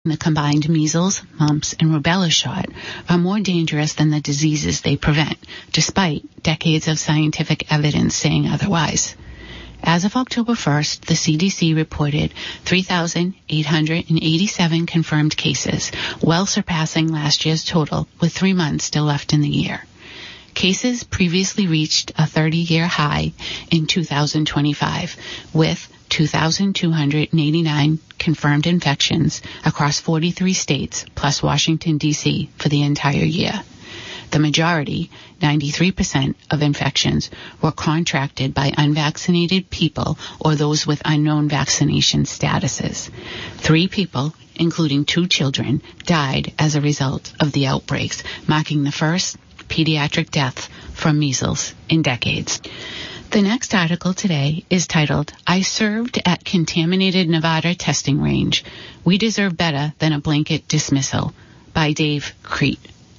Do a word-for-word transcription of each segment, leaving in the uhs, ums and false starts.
The combined measles, mumps, and rubella shot are more dangerous than the diseases they prevent, despite decades of scientific evidence saying otherwise. As of October first, the C D C reported three thousand eight hundred eighty-seven confirmed cases, well surpassing last year's total, with three months still left in the year. Cases previously reached a thirty-year high in two thousand twenty-five, with two thousand two hundred eighty-nine confirmed infections across forty-three states, plus Washington, D C, for the entire year. The majority, ninety-three percent of infections, were contracted by unvaccinated people or those with unknown vaccination statuses. Three people, including two children, died as a result of the outbreaks, marking the first pediatric death from measles in decades. The next article today is titled, I Served at Contaminated Nevada Testing Range. We Deserve Better Than a Blanket Dismissal, by Dave Crete.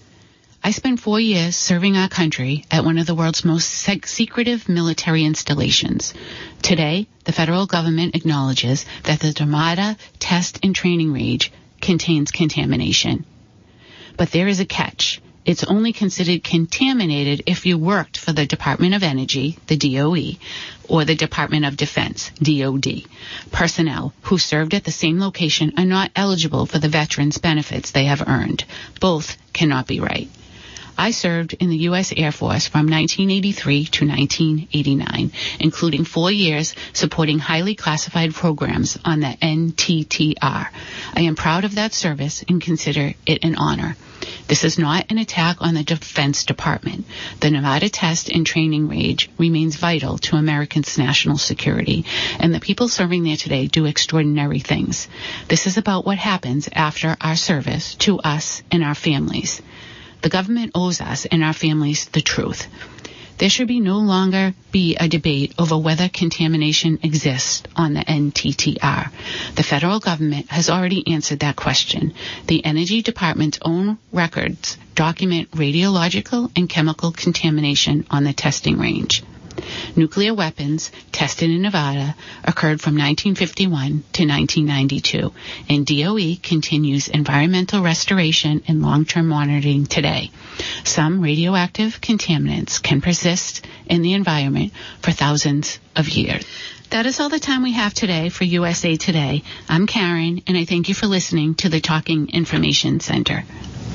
I spent four years serving our country at one of the world's most sec- secretive military installations. Today, the federal government acknowledges that the Nevada Test and Training Range contains contamination. But there is a catch. It's only considered contaminated if you worked for the Department of Energy, the D O E, or the Department of Defense, D O D. Personnel who served at the same location are not eligible for the veterans' benefits they have earned. Both cannot be right. I served in the U S Air Force from nineteen eighty-three to nineteen eighty-nine, including four years supporting highly classified programs on the N T T R. I am proud of that service and consider it an honor. This is not an attack on the Defense Department. The Nevada Test and Training Range remains vital to Americans' national security, and the people serving there today do extraordinary things. This is about what happens after our service to us and our families. The government owes us and our families the truth. There should be no longer be a debate over whether contamination exists on the N T T R. The federal government has already answered that question. The Energy Department's own records document radiological and chemical contamination on the testing range. Nuclear weapons tested in Nevada occurred from nineteen fifty-one to nineteen ninety-two, and D O E continues environmental restoration and long-term monitoring today. Some radioactive contaminants can persist in the environment for thousands of years. That is all the time we have today for U S A Today. I'm Karen, and I thank you for listening to the Talking Information Center.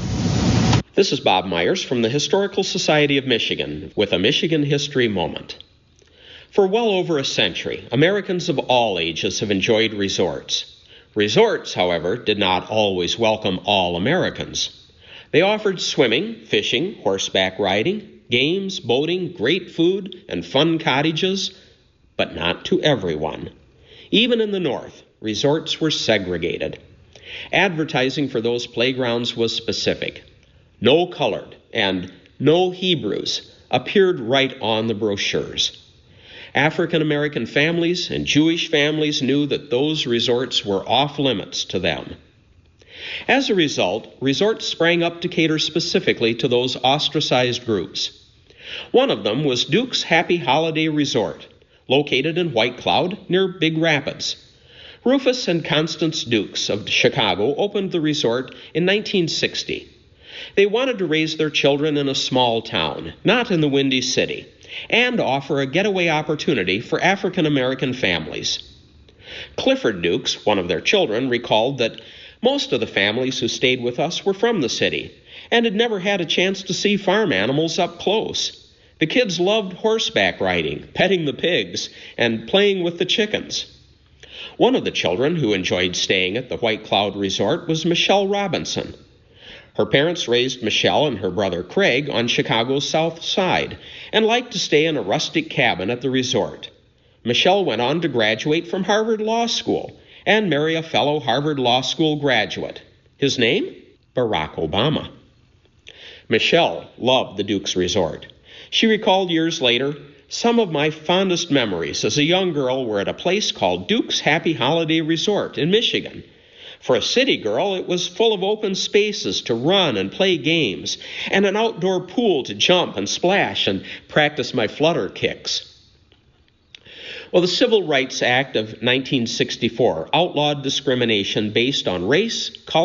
This is Bob Myers from the Historical Society of Michigan with a Michigan History Moment. For well over a century, Americans of all ages have enjoyed resorts. Resorts, however, did not always welcome all Americans. They offered swimming, fishing, horseback riding, games, boating, great food, and fun cottages, but not to everyone. Even in the North, resorts were segregated. Advertising for those playgrounds was specific. No colored and no Hebrews appeared right on the brochures. African American families and Jewish families knew that those resorts were off limits to them. As a result, resorts sprang up to cater specifically to those ostracized groups. One of them was Duke's Happy Holiday Resort, located in White Cloud near Big Rapids. Rufus and Constance Dukes of Chicago opened the resort in nineteen sixty. They wanted to raise their children in a small town, not in the Windy City, and offer a getaway opportunity for African American families. Clifford Dukes, one of their children, recalled that most of the families who stayed with us were from the city and had never had a chance to see farm animals up close. The kids loved horseback riding, petting the pigs, and playing with the chickens. One of the children who enjoyed staying at the White Cloud Resort was Michelle Robinson. Her parents raised Michelle and her brother Craig on Chicago's South Side and liked to stay in a rustic cabin at the resort. Michelle went on to graduate from Harvard Law School and marry a fellow Harvard Law School graduate. His name? Barack Obama. Michelle loved the Dukes Resort. She recalled years later, some of my fondest memories as a young girl were at a place called Duke's Happy Holiday Resort in Michigan. For a city girl, it was full of open spaces to run and play games, and an outdoor pool to jump and splash and practice my flutter kicks. Well, the Civil Rights Act of nineteen sixty-four outlawed discrimination based on race, color,